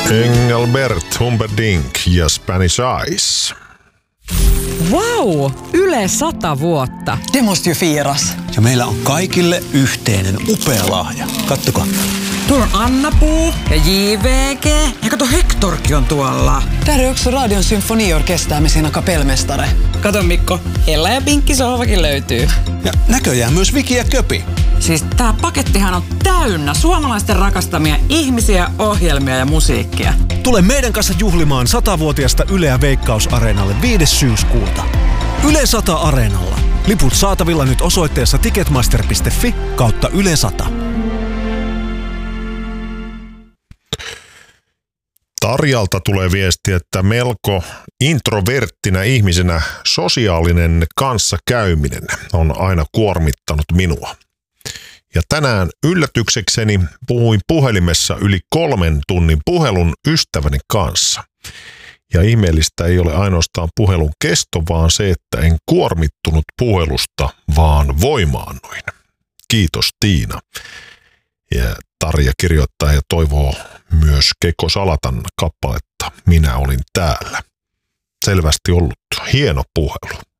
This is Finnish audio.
Engelbert Humperdinck ja Spanish Eyes. Wow, Yle 100 vuotta. Det måste ju firas. Ja meillä on kaikille yhteinen upea lahja. Kattokaa. Tuolla on Anna-Puu ja JVG. Ja kato, Hektorkin on tuolla. Där är också Radion symfoniorkester med sina kapellmästare. Kato Mikko, Ella ja Pinkki sohvakin löytyy. Ja näköjään myös Viki ja Köpi. Siis tää pakettihan on täynnä suomalaisten rakastamia ihmisiä, ohjelmia ja musiikkia. Tule meidän kanssa juhlimaan 100-vuotiaasta Yleä Veikkaus-areenalle 5. syyskuuta. Yle 100 Areenalla. Liput saatavilla nyt osoitteessa ticketmaster.fi/Yle 100. Tarjalta tulee viesti, että melko introverttinä ihmisenä sosiaalinen kanssakäyminen on aina kuormittanut minua. Ja tänään yllätyksekseni puhuin puhelimessa yli 3 tunnin puhelun ystäväni kanssa. Ja ihmeellistä ei ole ainoastaan puhelun kesto, vaan se, että en kuormittunut puhelusta, vaan voimaannuin. Kiitos Tiina. Ja Tarja kirjoittaa ja toivoo myös Kekko Salatan kappaletta Minä olin täällä. Selvästi ollut hieno puhelu.